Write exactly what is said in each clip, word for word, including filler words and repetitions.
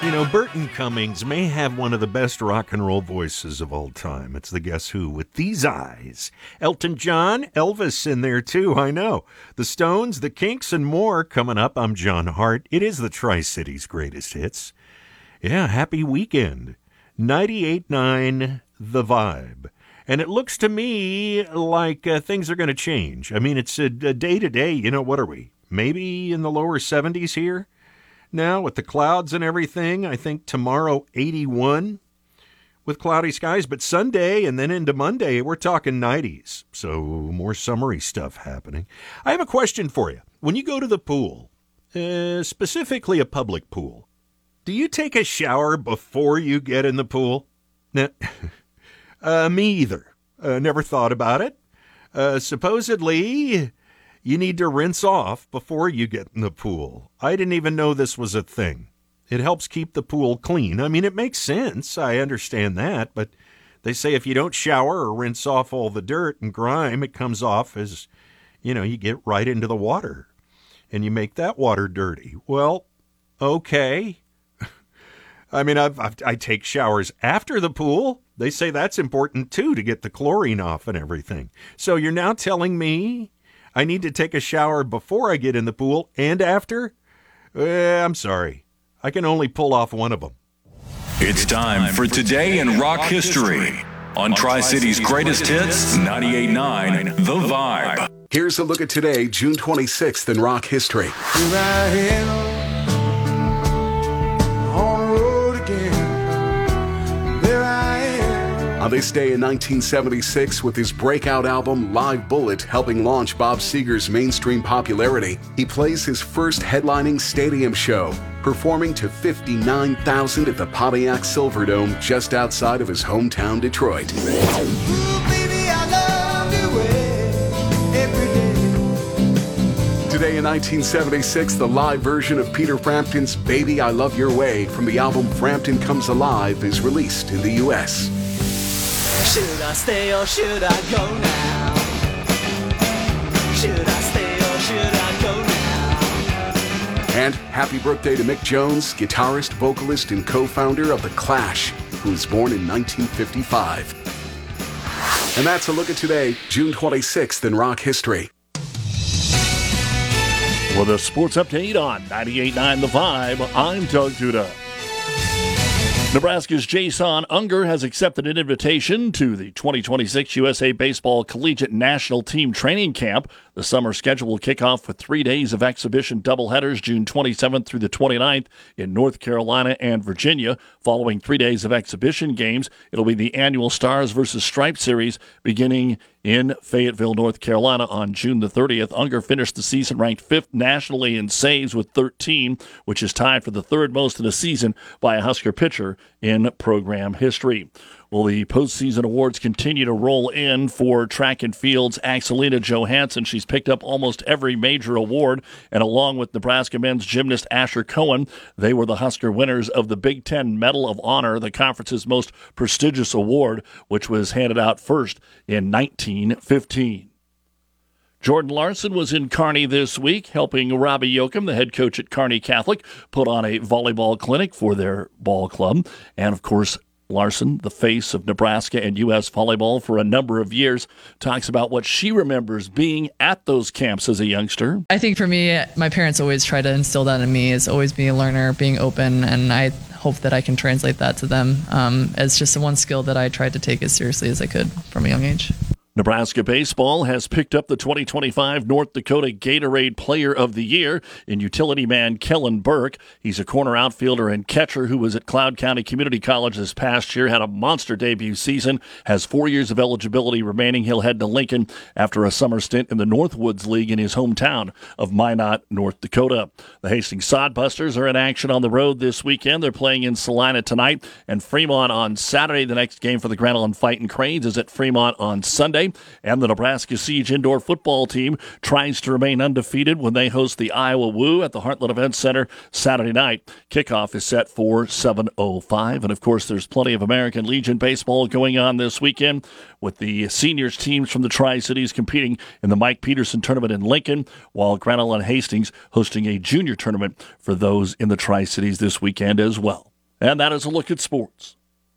You know, Burton Cummings may have one of the best rock and roll voices of all time. It's the Guess Who with These Eyes. Elton John, Elvis in there too, I know. The Stones, the Kinks, and more coming up. I'm John Hart. It is the Tri-Cities greatest hits. Yeah, happy weekend. ninety-eight point nine The Vibe. And it looks to me like uh, things are going to change. I mean, it's a, a day-to-day. You know, what are we? Maybe in the lower seventies here? Now, with the clouds and everything, I think tomorrow eighty-one with cloudy skies. But Sunday and then into Monday, we're talking nineties. So more summery stuff happening. I have a question for you. When you go to the pool, uh, specifically a public pool, do you take a shower before you get in the pool? Nah, uh, me either. Uh, never thought about it. Uh, supposedly, you need to rinse off before you get in the pool. I didn't even know this was a thing. It helps keep the pool clean. I mean, it makes sense. I understand that. But they say if you don't shower or rinse off all the dirt and grime, it comes off as, you know, you get right into the water. And you make that water dirty. Well, okay. I mean, I've, I've, I take showers after the pool. They say that's important, too, to get the chlorine off and everything. So you're now telling me I need to take a shower before I get in the pool and after? Eh, I'm sorry. I can only pull off one of them. It's time for Today in Rock History on Tri-Cities Greatest Hits, ninety-eight point nine The Vibe. Here's a look at today, June twenty-sixth in rock history. On this day in nineteen seventy-six, with his breakout album Live Bullet helping launch Bob Seger's mainstream popularity, he plays his first headlining stadium show, performing to fifty-nine thousand at the Pontiac Silverdome just outside of his hometown Detroit. Ooh, baby, I love you every day. Today in nineteen seventy-six, the live version of Peter Frampton's Baby, I Love Your Way from the album Frampton Comes Alive is released in the U S Should I stay or should I go now? Should I stay or should I go now? And happy birthday to Mick Jones, guitarist, vocalist, and co-founder of The Clash, who was born in nineteen fifty-five. And that's a look at today, June twenty-sixth in rock history. With a sports update on ninety-eight point nine The Vibe, I'm Doug Duda. Nebraska's Jason Unger has accepted an invitation to the twenty twenty-six U S A Baseball Collegiate National Team Training Camp. The summer schedule will kick off with three days of exhibition doubleheaders June twenty-seventh through the twenty-ninth in North Carolina and Virginia. Following three days of exhibition games, it'll be the annual Stars versus Stripes series beginning in Fayetteville, North Carolina on June the thirtieth. Unger finished the season ranked fifth nationally in saves with thirteen, which is tied for the third most in a season by a Husker pitcher in program history. Well, the postseason awards continue to roll in for track and field's Axelina Johansson. She's picked up almost every major award, and along with Nebraska men's gymnast Asher Cohen, they were the Husker winners of the Big Ten Medal of Honor, the conference's most prestigious award, which was handed out first in nineteen fifteen. Jordan Larson was in Kearney this week, helping Robbie Yoakum, the head coach at Kearney Catholic, put on a volleyball clinic for their ball club. And, of course, Larson, the face of Nebraska and U S volleyball for a number of years, talks about what she remembers being at those camps as a youngster. I think for me, my parents always try to instill that in me, is always being a learner, being open, and I hope that I can translate that to them um, as just the one skill that I tried to take as seriously as I could from a young age. Nebraska baseball has picked up the twenty twenty-five North Dakota Gatorade Player of the Year in utility man Kellen Burke. He's a corner outfielder and catcher who was at Cloud County Community College this past year, had a monster debut season, has four years of eligibility remaining. He'll head to Lincoln after a summer stint in the Northwoods League in his hometown of Minot, North Dakota. The Hastings Sodbusters are in action on the road this weekend. They're playing in Salina tonight and Fremont on Saturday. The next game for the Grand Island Fighting Cranes is at Fremont on Sunday. And the Nebraska Siege indoor football team tries to remain undefeated when they host the Iowa Woo at the Heartland Event Center Saturday night. Kickoff is set for seven oh five. And, of course, there's plenty of American Legion baseball going on this weekend with the seniors teams from the Tri-Cities competing in the Mike Peterson tournament in Lincoln, while Grand Island Hastings hosting a junior tournament for those in the Tri-Cities this weekend as well. And that is a look at sports.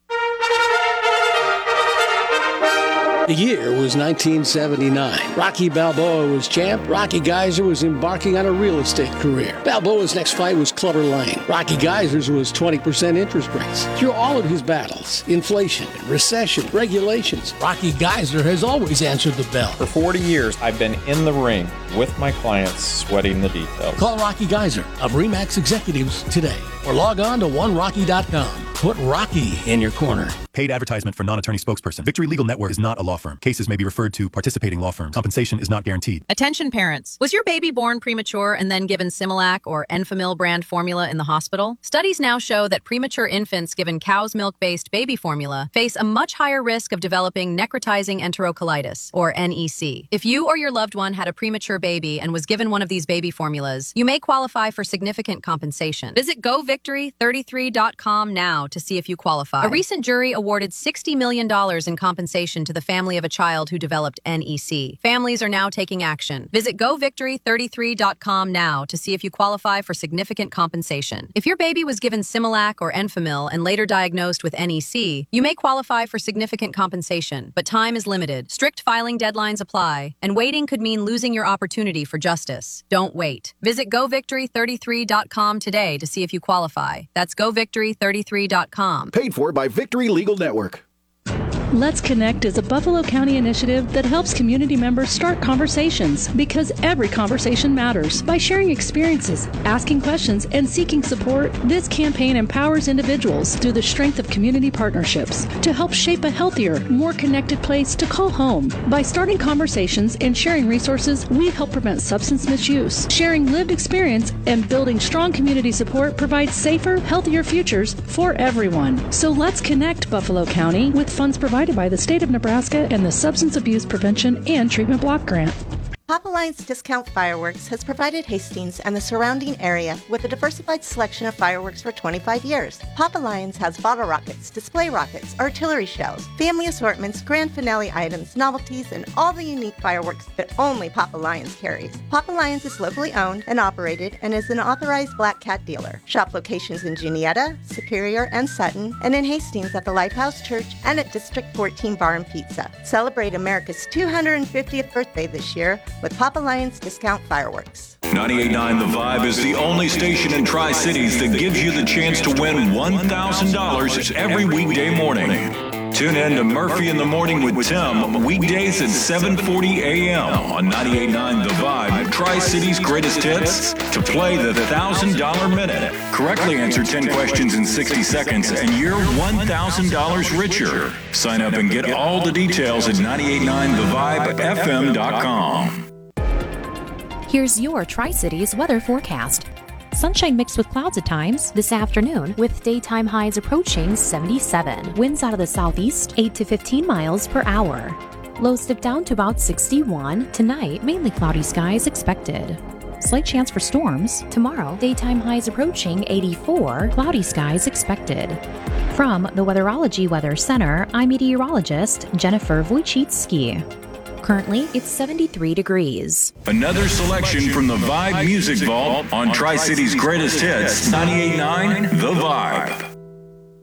The year was nineteen seventy-nine. Rocky Balboa was champ. Rocky Geyser was embarking on a real estate career. Balboa's next fight was Clubber Lang. Rocky Geyser's was twenty percent interest rates. Through all of his battles, inflation, recession, regulations, Rocky Geyser has always answered the bell. For forty years, I've been in the ring with my clients, sweating the details. Call Rocky Geyser of RE/MAX Executives today or log on to one rocky dot com. Put Rocky in your corner. Paid advertisement for non-attorney spokesperson. Victory Legal Network is not a law firm. Cases may be referred to participating law firms. Compensation is not guaranteed. Attention parents. Was your baby born premature and then given Similac or Enfamil brand formula in the hospital? Studies now show that premature infants given cow's milk-based baby formula face a much higher risk of developing necrotizing enterocolitis, or N E C. If you or your loved one had a premature baby and was given one of these baby formulas, you may qualify for significant compensation. Visit go victory thirty-three dot com now to see if you qualify. A recent jury awarded sixty million dollars in compensation to the family of a child who developed N E C. Families are now taking action. Visit go victory thirty-three dot com now to see if you qualify for significant compensation. If your baby was given Similac or Enfamil and later diagnosed with N E C, you may qualify for significant compensation, but time is limited. Strict filing deadlines apply, and waiting could mean losing your opportunity for justice. Don't wait. Visit go victory thirty-three dot com today to see if you qualify. That's go victory thirty-three dot com. Paid for by Victory Legal Network. Let's Connect is a Buffalo County initiative that helps community members start conversations, because every conversation matters. By sharing experiences, asking questions, and seeking support, this campaign empowers individuals through the strength of community partnerships to help shape a healthier, more connected place to call home. By starting conversations and sharing resources, we help prevent substance misuse. Sharing lived experience and building strong community support provides safer, healthier futures for everyone. So let's connect Buffalo County with funds provided by the state of Nebraska and the Substance Abuse Prevention and Treatment Block Grant. Pop Alliance Discount Fireworks has provided Hastings and the surrounding area with a diversified selection of fireworks for twenty-five years. Pop Alliance has bottle rockets, display rockets, artillery shells, family assortments, grand finale items, novelties, and all the unique fireworks that only Pop Alliance carries. Pop Alliance is locally owned and operated and is an authorized Black Cat dealer. Shop locations in Juniata, Superior, and Sutton, and in Hastings at the Lighthouse Church and at District fourteen Bar and Pizza. Celebrate America's two hundred fiftieth birthday this year with Pop Alliance Discount Fireworks. ninety-eight point nine The Vibe is the only station in Tri-Cities that gives you the chance to win one thousand dollars every weekday morning. Tune in to Murphy in the Morning with Tim, weekdays at seven forty a.m. on ninety-eight point nine The Vibe, Tri-Cities Greatest Hits, to play the one thousand dollars Minute. Correctly answer ten questions in sixty seconds and you're one thousand dollars richer. Sign up and get all the details at ninety-eight point nine the vibe f m dot com. Here's your Tri-Cities weather forecast. Sunshine mixed with clouds at times this afternoon, with daytime highs approaching seventy-seven. Winds out of the southeast, eight to fifteen miles per hour. Lows dip down to about sixty-one. Tonight, mainly cloudy skies expected. Slight chance for storms. Tomorrow, daytime highs approaching eighty-four. Cloudy skies expected. From the Weatherology Weather Center, I'm meteorologist Jennifer Wojcicki. Currently, it's seventy-three degrees. Another selection from the Vibe Music Vault on Tri-Cities Greatest Hits, ninety-eight point nine The Vibe.